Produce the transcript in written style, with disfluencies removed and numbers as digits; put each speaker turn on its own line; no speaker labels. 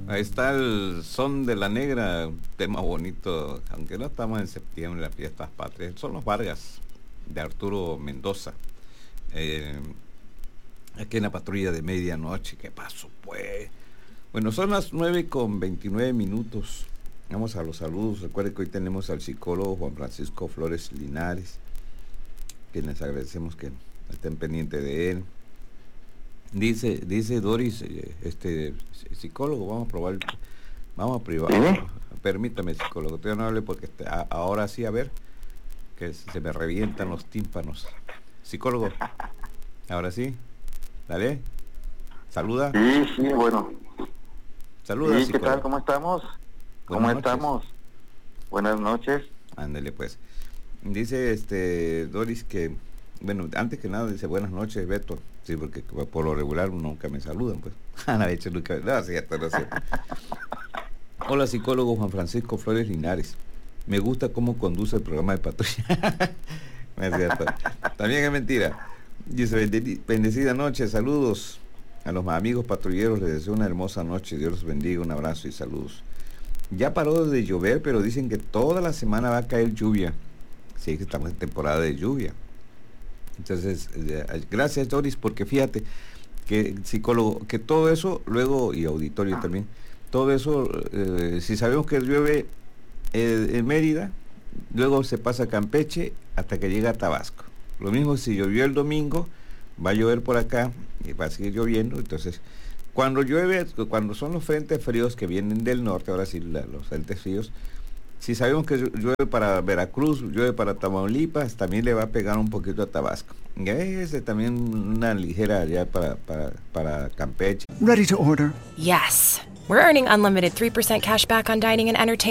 Ahí está el Son de la Negra, un tema bonito, aunque no estamos en septiembre, las fiestas patrias. Son los Vargas, de Arturo Mendoza. Eh, Aquí en la patrulla de medianoche, ¿qué pasó pues? Bueno, son las 9:29. Vamos a los saludos. Recuerden que hoy tenemos al psicólogo Juan Francisco Flores Linares, que les agradecemos que estén pendientes de él. Dice Doris, psicólogo, vamos a privar.
¿Sí?
Permítame, psicólogo, todavía no hable porque ahora sí, a ver, que se me revientan los tímpanos. Psicólogo, ahora sí, dale, saluda.
Sí, bueno.
Saluda,
Sí, ¿qué tal?
psicólogo.
¿Cómo estamos? ¿Cómo
Buenas noches.
estamos? Buenas noches.
Ándale, pues. Dice Doris que, bueno, antes que nada dice buenas noches, Beto. Sí, porque por lo regular nunca me saludan, pues. De hecho, nunca. No, es cierto, no es cierto. Hola, psicólogo Juan Francisco Flores Linares. Me gusta cómo conduce el programa de patrulla. No es cierto. También es mentira. Dice, bendecida noche, saludos a los amigos patrulleros. Les deseo una hermosa noche. Dios los bendiga, un abrazo y saludos. Ya paró de llover, pero dicen que toda la semana va a caer lluvia. Sí, que estamos en temporada de lluvia. Entonces, gracias Doris, porque fíjate que psicólogo, que todo eso, luego, y auditorio también, todo eso, si sabemos que llueve en Mérida, luego se pasa a Campeche hasta que llega a Tabasco. Lo mismo si llovió el domingo, va a llover por acá y va a seguir lloviendo. Entonces, cuando llueve, cuando son los frentes fríos que vienen del norte, ahora sí, los frentes fríos, si sabemos que llueve para Veracruz, llueve para Tamaulipas, también le va a pegar un poquito a Tabasco. Y ese también una ligera ya para Campeche.
Ready to order.
Yes. We're earning unlimited 3% cash back on dining and entertainment